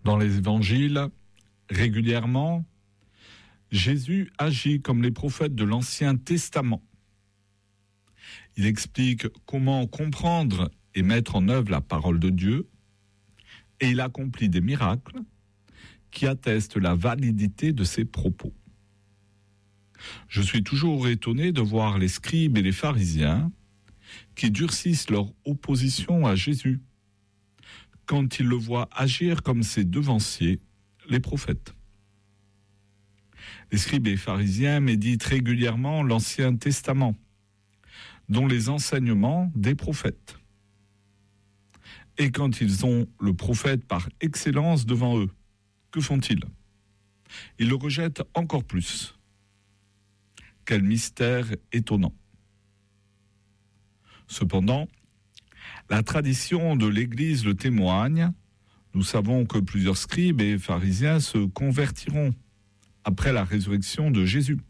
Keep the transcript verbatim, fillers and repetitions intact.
Dans les évangiles, régulièrement, Jésus agit comme les prophètes de l'Ancien Testament. Il explique comment comprendre et mettre en œuvre la parole de Dieu, et il accomplit des miracles qui attestent la validité de ses propos. Je suis toujours étonné de voir les scribes et les pharisiens qui durcissent leur opposition à Jésus quand ils le voient agir comme ses devanciers, les prophètes. Les scribes et les pharisiens méditent régulièrement l'Ancien Testament, dont les enseignements des prophètes. Et quand ils ont le prophète par excellence devant eux, que font-ils ? Ils le rejettent encore plus. Quel mystère étonnant. Cependant, la tradition de l'Église le témoigne. Nous savons que plusieurs scribes et pharisiens se convertiront après la résurrection de Jésus.